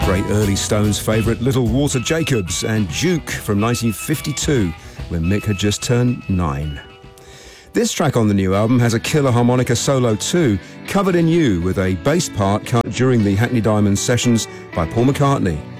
Great early Stones favourite Little Walter Jacobs and Duke from 1952, when Mick had just turned 9. This track on the new album has a killer harmonica solo too, Covered in You, with a bass part cut during the Hackney Diamonds sessions by Paul McCartney.